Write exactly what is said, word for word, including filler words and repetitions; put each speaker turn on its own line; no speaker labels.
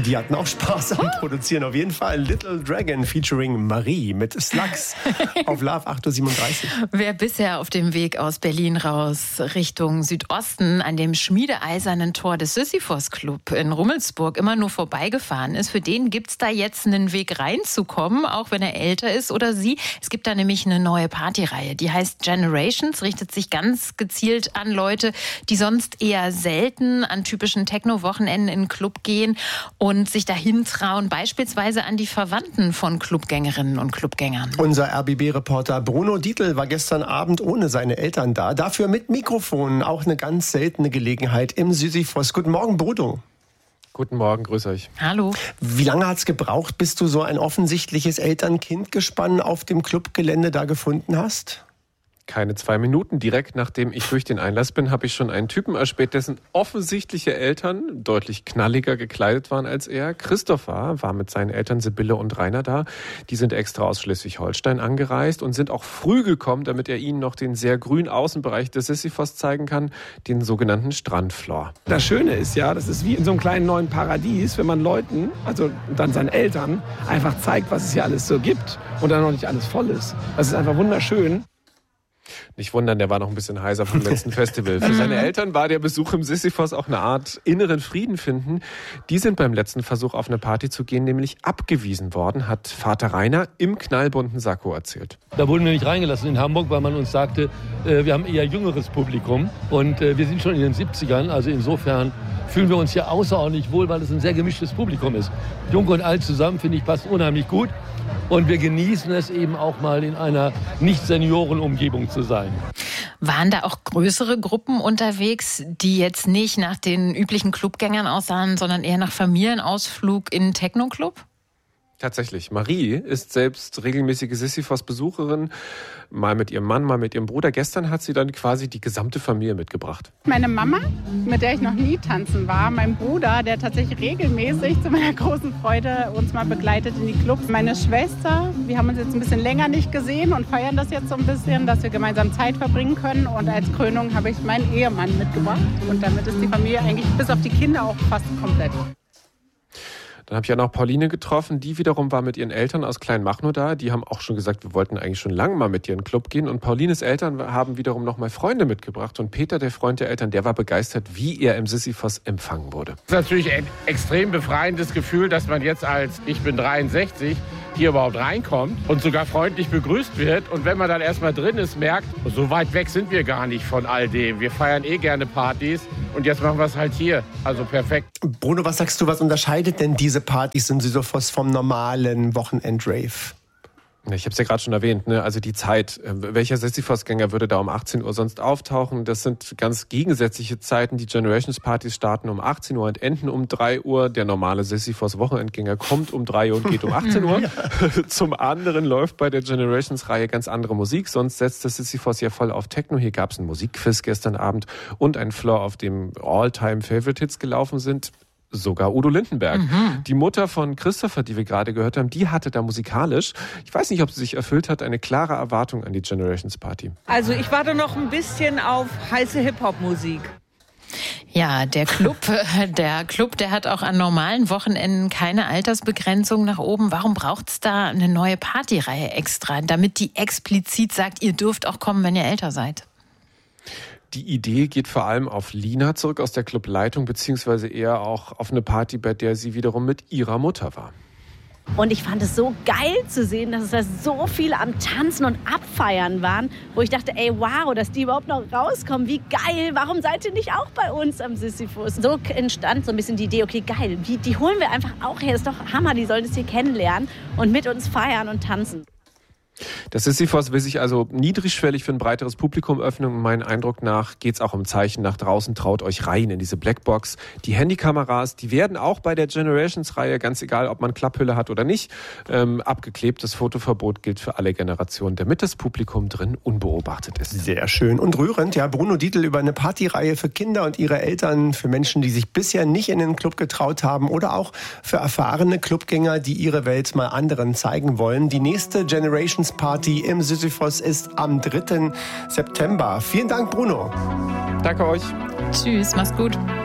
Die hatten auch Spaß am Produzieren. Auf jeden Fall Little Dragon featuring Marie mit Slugs auf Love acht Uhr siebenunddreißig.
Wer bisher auf dem Weg aus Berlin raus Richtung Südosten an dem schmiedeeisernen Tor des Sisyphos Club in Rummelsburg immer nur vorbeigefahren ist, für den gibt es da jetzt einen Weg reinzukommen, auch wenn er älter ist oder sie. Es gibt da nämlich eine neue Partyreihe, die heißt Generations, richtet sich ganz gezielt an Leute, die sonst eher selten an typischen Techno-Wochenenden in den Club gehen und sich dahin trauen, beispielsweise an die Verwandten von Clubgängerinnen und Clubgängern.
Unser R B B-Reporter Bruno Dietl war gestern Abend ohne seine Eltern da, dafür mit Mikrofon, auch eine ganz seltene Gelegenheit im Sisyphos. Guten Morgen, Bruno.
Guten Morgen, grüß euch.
Hallo.
Wie lange hat es gebraucht, bis du so ein offensichtliches Eltern-Kind-Gespann auf dem Clubgelände da gefunden hast?
Keine zwei Minuten. Direkt nachdem ich durch den Einlass bin, habe ich schon einen Typen erspäht, dessen offensichtliche Eltern deutlich knalliger gekleidet waren als er. Christopher war mit seinen Eltern Sibylle und Rainer da. Die sind extra aus Schleswig-Holstein angereist und sind auch früh gekommen, damit er ihnen noch den sehr grünen Außenbereich des Sisyphos zeigen kann, den sogenannten Strandfloor.
Das Schöne ist ja, das ist wie in so einem kleinen neuen Paradies, wenn man Leuten, also dann seinen Eltern, einfach zeigt, was es hier alles so gibt und dann noch nicht alles voll ist. Das ist einfach wunderschön.
Nicht wundern, der war noch ein bisschen heiser vom letzten Festival. Für seine Eltern war der Besuch im Sisyphos auch eine Art inneren Frieden finden. Die sind beim letzten Versuch auf eine Party zu gehen nämlich abgewiesen worden, hat Vater Rainer im knallbunten Sakko erzählt.
Da wurden wir nicht reingelassen in Hamburg, weil man uns sagte, äh, wir haben eher jüngeres Publikum und äh, wir sind schon in den siebzigern, also insofern fühlen wir uns hier außerordentlich wohl, weil es ein sehr gemischtes Publikum ist. Jung und alt zusammen, finde ich, passt unheimlich gut. Und wir genießen es eben auch mal in einer Nicht-Senioren-Umgebung zu sein.
Waren da auch größere Gruppen unterwegs, die jetzt nicht nach den üblichen Clubgängern aussahen, sondern eher nach Familienausflug in einen Techno-Club?
Tatsächlich. Marie ist selbst regelmäßige Sisyphos-Besucherin, mal mit ihrem Mann, mal mit ihrem Bruder. Gestern hat sie dann quasi die gesamte Familie mitgebracht.
Meine Mama, mit der ich noch nie tanzen war, mein Bruder, der tatsächlich regelmäßig zu meiner großen Freude uns mal begleitet in die Clubs. Meine Schwester, wir haben uns jetzt ein bisschen länger nicht gesehen und feiern das jetzt so ein bisschen, dass wir gemeinsam Zeit verbringen können. Und als Krönung habe ich meinen Ehemann mitgebracht. Und damit ist die Familie eigentlich bis auf die Kinder auch fast komplett.
Dann habe ich ja noch Pauline getroffen, die wiederum war mit ihren Eltern aus Kleinmachnow da. Die haben auch schon gesagt, wir wollten eigentlich schon lange mal mit ihr in den Club gehen. Und Paulines Eltern haben wiederum noch mal Freunde mitgebracht. Und Peter, der Freund der Eltern, der war begeistert, wie er im Sisyphos empfangen wurde.
Das ist natürlich ein extrem befreiendes Gefühl, dass man jetzt als, ich bin dreiundsechzig, hier überhaupt reinkommt und sogar freundlich begrüßt wird. Und wenn man dann erstmal drin ist, merkt, so weit weg sind wir gar nicht von all dem. Wir feiern eh gerne Partys und jetzt machen wir es halt hier. Also perfekt.
Bruno, was sagst du, was unterscheidet denn diese Partys im Sisyphos vom normalen Wochenend-Rave?
Ich habe es ja gerade schon erwähnt, ne? Also die Zeit. Welcher Sisyphos-Gänger würde da um achtzehn Uhr sonst auftauchen? Das sind ganz gegensätzliche Zeiten. Die Generations-Partys starten um achtzehn Uhr und enden um drei Uhr. Der normale Sisyphos-Wochenendgänger kommt um drei Uhr und geht um achtzehn Uhr. Ja. Zum anderen läuft bei der Generations-Reihe ganz andere Musik. Sonst setzt das Sisyphos ja voll auf Techno. Hier gab es einen Musikquiz gestern Abend und einen Floor, auf dem All-Time-Favorite-Hits gelaufen sind. Sogar Udo Lindenberg. Mhm. Die Mutter von Christopher, die wir gerade gehört haben, die hatte da musikalisch, ich weiß nicht, ob sie sich erfüllt hat, eine klare Erwartung an die Generations Party.
Also ich warte noch ein bisschen auf heiße Hip-Hop-Musik.
Ja, der Club, der Club, der hat auch an normalen Wochenenden keine Altersbegrenzung nach oben. Warum braucht's da eine neue Partyreihe extra, damit die explizit sagt, ihr dürft auch kommen, wenn ihr älter seid?
Die Idee geht vor allem auf Lina zurück aus der Clubleitung, beziehungsweise eher auch auf eine Party, bei der sie wiederum mit ihrer Mutter war.
Und ich fand es so geil zu sehen, dass es da so viele am Tanzen und Abfeiern waren, wo ich dachte, ey, wow, dass die überhaupt noch rauskommen, wie geil, warum seid ihr nicht auch bei uns am Sisyphos? So entstand so ein bisschen die Idee, okay, geil, die, die holen wir einfach auch her, ist doch Hammer, die sollen es hier kennenlernen und mit uns feiern und tanzen.
Das Sisyphos will sich also niedrigschwellig für ein breiteres Publikum öffnen und meinem Eindruck nach geht es auch um Zeichen nach draußen, traut euch rein in diese Blackbox. Die Handykameras, die werden auch bei der Generations-Reihe, ganz egal, ob man Klapphülle hat oder nicht, ähm, abgeklebt. Das Fotoverbot gilt für alle Generationen, damit das Publikum drin unbeobachtet ist.
Sehr schön und rührend. Ja, Bruno Dietl über eine Partyreihe für Kinder und ihre Eltern, für Menschen, die sich bisher nicht in den Club getraut haben oder auch für erfahrene Clubgänger, die ihre Welt mal anderen zeigen wollen. Die nächste Generations Party im Sisyphos ist am dritten September. Vielen Dank, Bruno.
Danke euch.
Tschüss, mach's gut.